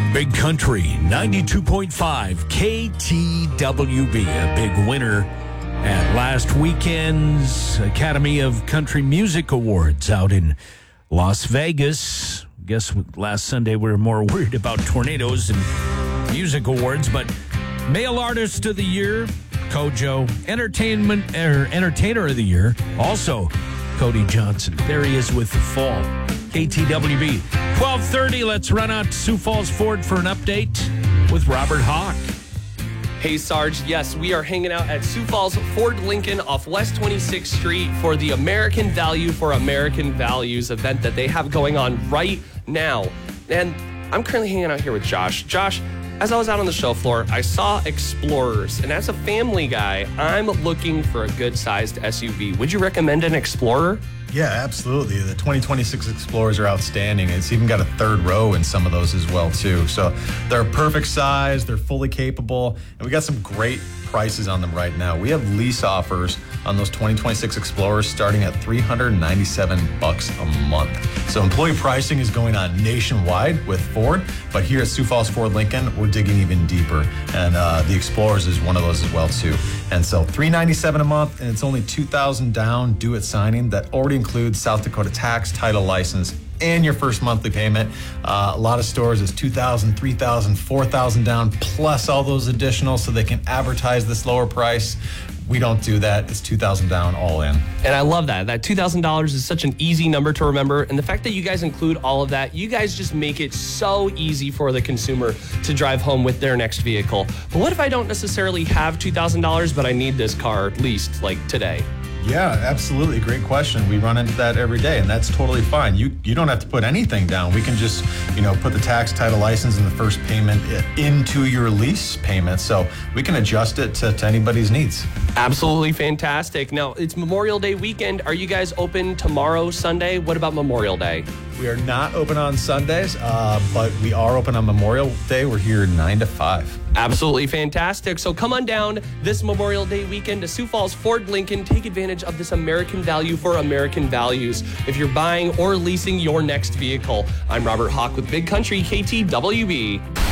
Big Country 92.5 KTWB, a big winner at last weekend's Academy of Country Music Awards out in Las Vegas. I guess last Sunday we were more worried about tornadoes and music awards, but Male Artist of the Year, Kojo, Entertainer of the Year, also Cody Johnson. There he is with The Fall. KTWB. 12:30, let's run out to Sioux Falls Ford for an update with Robert Hawk. Hey, Sarge. Yes, we are hanging out at Sioux Falls Ford Lincoln off West 26th Street for the American Value for American Values event that they have going on right now. And I'm currently hanging out here with Josh. Josh, as I was out on the show floor, I saw Explorers. And as a family guy, I'm looking for a good-sized SUV. Would you recommend an Explorer? Yeah, absolutely. The 2026 Explorers are outstanding. It's even got a third row in some of those as well, too. So they're a perfect size. They're fully capable. And we got some great prices on them right now. We have lease offers on those 2026 Explorers starting at $397 a month. So employee pricing is going on nationwide with Ford, but here at Sioux Falls Ford Lincoln, we're digging even deeper. And the Explorers is one of those as well, too. And so $397 a month, and it's only $2,000 down due at signing. That already includes South Dakota tax, title, license, and your first monthly payment. A lot of stores is $2,000, $3,000, $4,000 down, plus all those additional so they can advertise this lower price. We don't do that. It's $2,000 down, all in. And I love that. That $2,000 is such an easy number to remember. And the fact that you guys include all of that, you guys just make it so easy for the consumer to drive home with their next vehicle. But what if I don't necessarily have $2,000, but I need this car leased like today? Yeah, absolutely. Great question. We run into that every day, and that's totally fine. You don't have to put anything down. We can just, put the tax, title, license, and the first payment into your lease payment. So we can adjust it to anybody's needs. Absolutely fantastic. Now, it's Memorial Day weekend. Are you guys open tomorrow, Sunday? What about Memorial Day? We are not open on Sundays, but we are open on Memorial Day. We're here 9 to 5. Absolutely fantastic. So come on down this Memorial Day weekend to Sioux Falls Ford Lincoln. Take advantage of this American Value for American Values if you're buying or leasing your next vehicle. I'm Robert Hawk with Big Country KTWB.